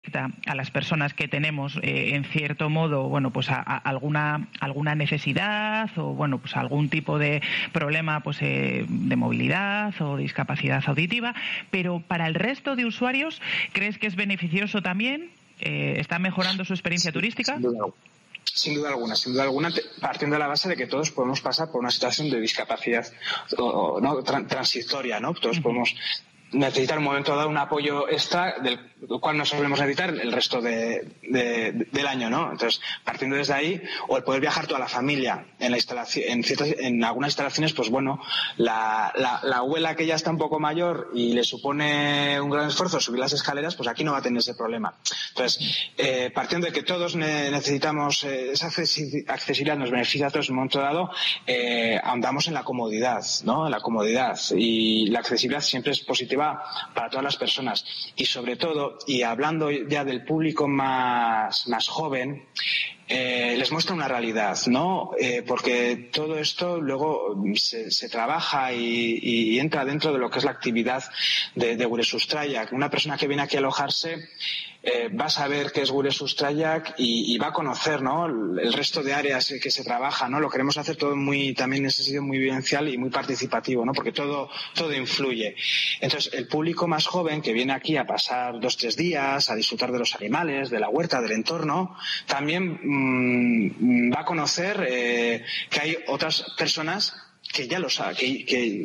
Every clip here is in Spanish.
detecta a las personas que tenemos en cierto modo, bueno, pues alguna necesidad o bueno, pues algún tipo de problema pues de movilidad o discapacidad auditiva, pero para el resto de usuarios, ¿crees que es beneficioso también? ¿Está mejorando su experiencia turística? Sin duda alguna, partiendo de la base de que todos podemos pasar por una situación de discapacidad no transitoria, ¿no? Todos podemos necesitar un momento dado un apoyo extra del cual no solemos necesitar el resto del año, ¿no? Entonces, partiendo desde ahí, o el poder viajar toda la familia en la instalación, en algunas instalaciones, pues bueno, la abuela que ya está un poco mayor y le supone un gran esfuerzo subir las escaleras, pues aquí no va a tener ese problema. Entonces, partiendo de que todos necesitamos esa accesibilidad, nos beneficia a todos en un momento dado, ahondamos en la comodidad, ¿no? La comodidad, y la accesibilidad siempre es positiva para todas las personas, y sobre todo, y hablando ya del público más joven, les muestra una realidad, ¿no? Porque todo esto luego se trabaja y entra dentro de lo que es la actividad de Gure Sustraiak. Una persona que viene aquí a alojarse va a saber qué es Gure Sustraiak y va a conocer, ¿no?, el resto de áreas que se trabaja, ¿no? Lo queremos hacer todo también en ese sentido muy vivencial y muy participativo, ¿no? Porque todo influye. Entonces, el público más joven que viene aquí a pasar 2-3 días, a disfrutar de los animales, de la huerta, del entorno, también va a conocer que hay otras personas que ya lo saben, que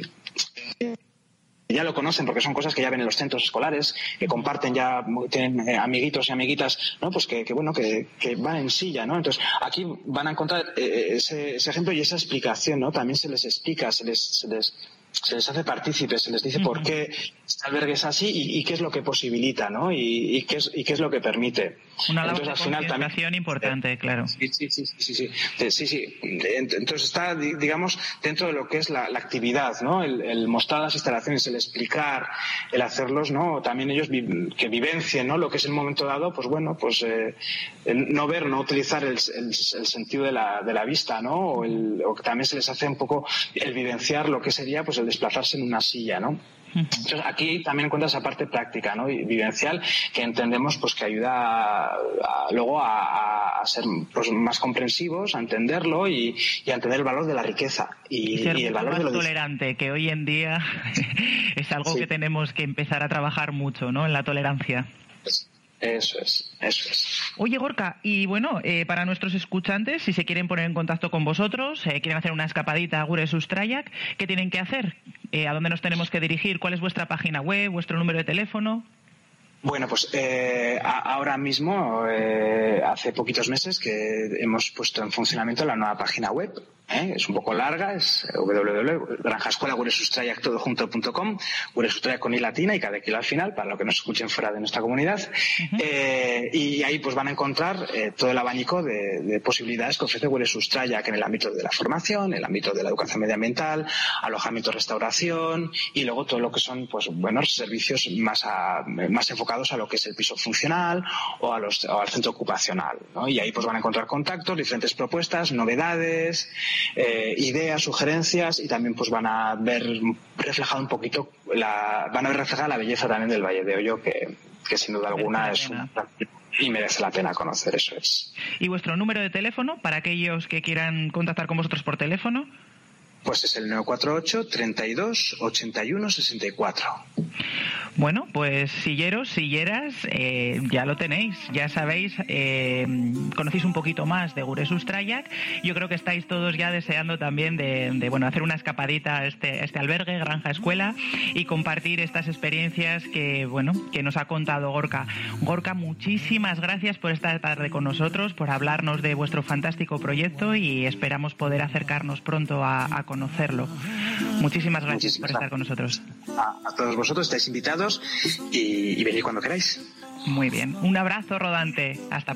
ya lo conocen, porque son cosas que ya ven en los centros escolares, que comparten, ya tienen amiguitos y amiguitas, ¿no? Pues que van en silla, ¿no? Entonces, aquí van a encontrar ese ejemplo y esa explicación, ¿no? También se les explica, se les hace partícipes, se les dice por qué este albergue es así y qué es lo que posibilita, ¿no? Y qué es lo que permite. Una labor de concienciación importante, claro. Sí. Entonces está, digamos, dentro de lo que es la actividad, ¿no? El mostrar las instalaciones, el explicar, el hacerlos, ¿no? También ellos que vivencien, ¿no? Lo que es el momento dado, pues bueno, pues el no ver, no utilizar el sentido de la vista, ¿no? O que también se les hace un poco el vivenciar lo que sería, pues el desplazarse en una silla, ¿no? Entonces, aquí también encuentra esa parte práctica, ¿no?, y vivencial, que entendemos pues que ayuda luego a ser pues más comprensivos, a entenderlo y a entender el valor de la riqueza y el valor de lo tolerante, que hoy en día es algo que tenemos que empezar a trabajar mucho, ¿no?, en la tolerancia. Eso es. Oye, Gorka, y bueno, para nuestros escuchantes, si se quieren poner en contacto con vosotros, quieren hacer una escapadita a Gure Sustraiak, ¿qué tienen que hacer? ¿A dónde nos tenemos que dirigir? ¿Cuál es vuestra página web, vuestro número de teléfono? Bueno, pues ahora mismo, hace poquitos meses que hemos puesto en funcionamiento la nueva página web. Es un poco larga, es www.granjaescuela.guresustraiak.com, Gure Sustraiak con i latina y cada kilo al final, para los que nos escuchen fuera de nuestra comunidad. Y ahí pues van a encontrar todo el abanico de posibilidades que ofrece Gure Sustraiak en el ámbito de la formación, en el ámbito de la educación medioambiental, alojamiento, restauración, y luego todo lo que son pues buenos servicios más enfocados a lo que es el piso funcional o al centro ocupacional, ¿no? Y ahí pues van a encontrar contactos, diferentes propuestas, novedades, ideas, sugerencias, y también pues van a ver reflejado un poquito van a ver reflejada la belleza también del Valle de Ollo, que sin duda alguna es y merece la pena conocer, eso es. ¿Y vuestro número de teléfono para aquellos que quieran contactar con vosotros por teléfono? Pues es el 948 32 81 64. Bueno, pues silleros, silleras, ya lo tenéis, ya sabéis, conocéis un poquito más de Gure Sustraiak. Yo creo que estáis todos ya deseando también de hacer una escapadita a este albergue, Granja Escuela, y compartir estas experiencias que nos ha contado Gorka. Gorka, muchísimas gracias por esta tarde con nosotros, por hablarnos de vuestro fantástico proyecto, y esperamos poder acercarnos pronto a conocerlo. Muchísimas gracias por estar con nosotros. A todos vosotros estáis invitados y venid cuando queráis. Muy bien. Un abrazo rodante. Hasta pronto.